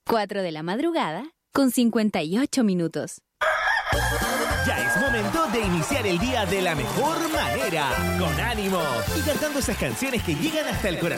4 de la madrugada con 58 minutos. Ya es momento de iniciar el día de la mejor manera, con ánimo y cantando esas canciones que llegan hasta el corazón.